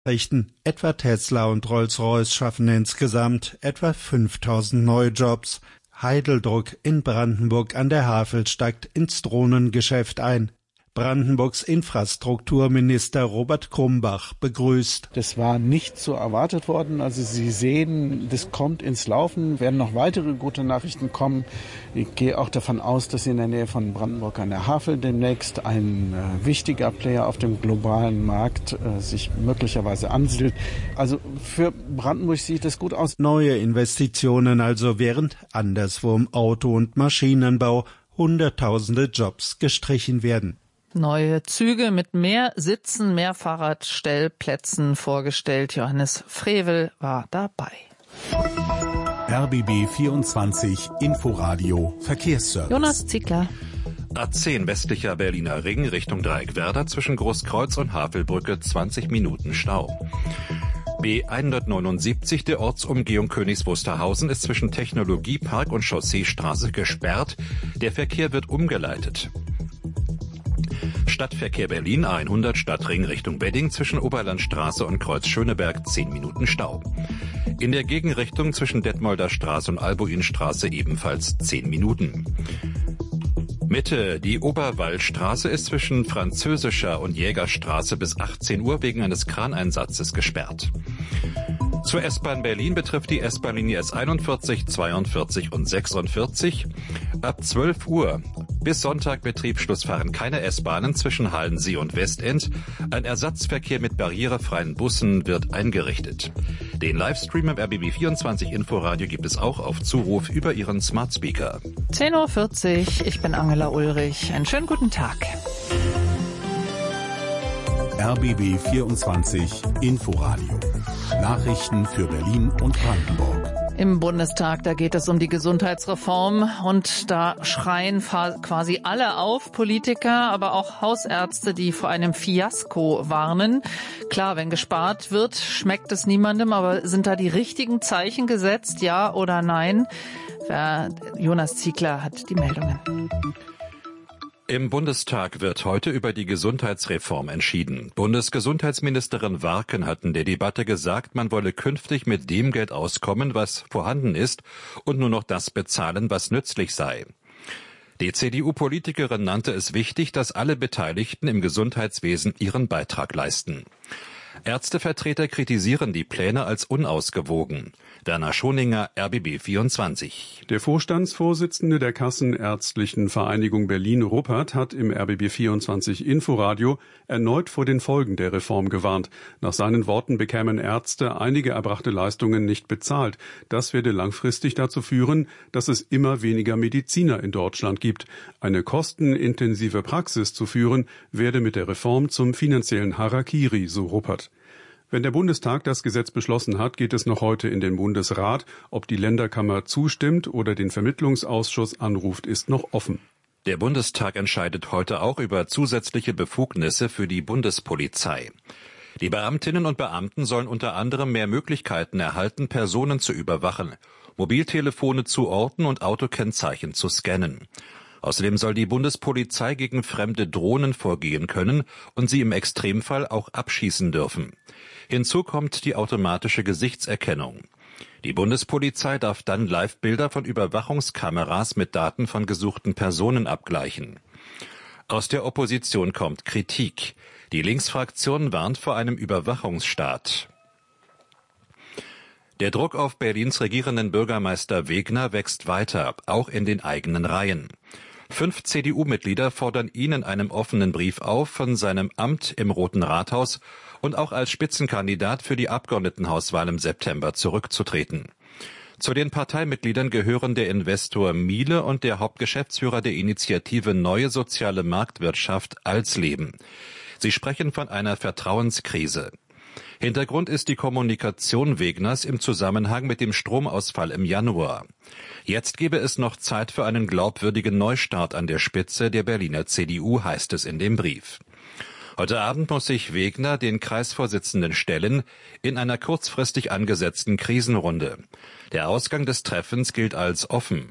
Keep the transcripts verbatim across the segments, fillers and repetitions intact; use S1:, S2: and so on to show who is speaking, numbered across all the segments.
S1: richten. Etwa Tesla und Rolls-Royce schaffen insgesamt etwa fünftausend neue Jobs. Heideldruck in Brandenburg an der Havel steigt ins Drohnengeschäft ein. Brandenburgs Infrastrukturminister Robert Krumbach begrüßt.
S2: Das war nicht so erwartet worden. Also Sie sehen, das kommt ins Laufen, werden noch weitere gute Nachrichten kommen. Ich gehe auch davon aus, dass in der Nähe von Brandenburg an der Havel demnächst ein äh, wichtiger Player auf dem globalen Markt äh, sich möglicherweise ansiedelt. Also für Brandenburg sieht es gut aus.
S1: Neue Investitionen also, während anderswo im Auto- und Maschinenbau Hunderttausende Jobs gestrichen werden.
S3: Neue Züge mit mehr Sitzen, mehr Fahrradstellplätzen vorgestellt. Johannes Frevel war dabei.
S4: R B B vierundzwanzig Inforadio Verkehrsservice.
S3: Jonas Ziegler.
S5: A zehn westlicher Berliner Ring Richtung Dreieckwerder zwischen Großkreuz und Havelbrücke zwanzig Minuten Stau. B hundertneunundsiebzig der Ortsumgehung Königs Wusterhausen ist zwischen Technologiepark und Chausseestraße gesperrt. Der Verkehr wird umgeleitet. Stadtverkehr Berlin A hundert Stadtring Richtung Wedding zwischen Oberlandstraße und Kreuz Schöneberg zehn Minuten Stau. In der Gegenrichtung zwischen Detmolder Straße und Albuinstraße ebenfalls zehn Minuten. Mitte, die Oberwaldstraße ist zwischen Französischer und Jägerstraße bis achtzehn Uhr wegen eines Kraneinsatzes gesperrt. Zur S-Bahn Berlin betrifft die S-Bahn-Linie S einundvierzig, zweiundvierzig und sechsundvierzig. Ab zwölf Uhr bis Sonntag Betriebsschluss fahren keine S-Bahnen zwischen Halensee und Westend. Ein Ersatzverkehr mit barrierefreien Bussen wird eingerichtet. Den Livestream im R B B vierundzwanzig Inforadio gibt es auch auf Zuruf über Ihren Smart Speaker.
S3: zehn Uhr vierzig, ich bin Angela Ulrich. Einen schönen guten Tag.
S4: R B B vierundzwanzig Inforadio. Nachrichten für Berlin und Brandenburg.
S3: Im Bundestag, da geht es um die Gesundheitsreform und da schreien quasi alle auf, Politiker, aber auch Hausärzte, die vor einem Fiasko warnen. Klar, wenn gespart wird, schmeckt es niemandem, aber sind da die richtigen Zeichen gesetzt, ja oder nein? Jonas Ziegler hat die Meldungen.
S5: Im Bundestag wird heute über die Gesundheitsreform entschieden. Bundesgesundheitsministerin Warken hat in der Debatte gesagt, man wolle künftig mit dem Geld auskommen, was vorhanden ist, und nur noch das bezahlen, was nützlich sei. Die C D U-Politikerin nannte es wichtig, dass alle Beteiligten im Gesundheitswesen ihren Beitrag leisten. Ärztevertreter kritisieren die Pläne als unausgewogen. Werner Schoninger, R B B vierundzwanzig.
S6: Der Vorstandsvorsitzende der Kassenärztlichen Vereinigung Berlin, Ruppert, hat im R B B vierundzwanzig Inforadio erneut vor den Folgen der Reform gewarnt. Nach seinen Worten bekämen Ärzte einige erbrachte Leistungen nicht bezahlt. Das werde langfristig dazu führen, dass es immer weniger Mediziner in Deutschland gibt. Eine kostenintensive Praxis zu führen, werde mit der Reform zum finanziellen Harakiri, so Ruppert. Wenn der Bundestag das Gesetz beschlossen hat, geht es noch heute in den Bundesrat. Ob die Länderkammer zustimmt oder den Vermittlungsausschuss anruft, ist noch offen.
S5: Der Bundestag entscheidet heute auch über zusätzliche Befugnisse für die Bundespolizei. Die Beamtinnen und Beamten sollen unter anderem mehr Möglichkeiten erhalten, Personen zu überwachen, Mobiltelefone zu orten und Autokennzeichen zu scannen. Außerdem soll die Bundespolizei gegen fremde Drohnen vorgehen können und sie im Extremfall auch abschießen dürfen. Hinzu kommt die automatische Gesichtserkennung. Die Bundespolizei darf dann Live-Bilder von Überwachungskameras mit Daten von gesuchten Personen abgleichen. Aus der Opposition kommt Kritik. Die Linksfraktion warnt vor einem Überwachungsstaat. Der Druck auf Berlins regierenden Bürgermeister Wegner wächst weiter, auch in den eigenen Reihen. Fünf C D U-Mitglieder fordern ihn in einem offenen Brief auf, von seinem Amt im Roten Rathaus und auch als Spitzenkandidat für die Abgeordnetenhauswahl im September zurückzutreten. Zu den Parteimitgliedern gehören der Investor Miele und der Hauptgeschäftsführer der Initiative Neue Soziale Marktwirtschaft Alsleben. Sie sprechen von einer Vertrauenskrise. Hintergrund ist die Kommunikation Wegners im Zusammenhang mit dem Stromausfall im Januar. Jetzt gebe es noch Zeit für einen glaubwürdigen Neustart an der Spitze der Berliner C D U, heißt es in dem Brief. Heute Abend muss sich Wegner den Kreisvorsitzenden stellen in einer kurzfristig angesetzten Krisenrunde. Der Ausgang des Treffens gilt als offen.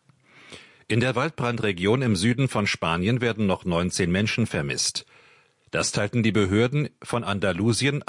S5: In der Waldbrandregion im Süden von Spanien werden noch neunzehn Menschen vermisst. Das teilten die Behörden von Andalusien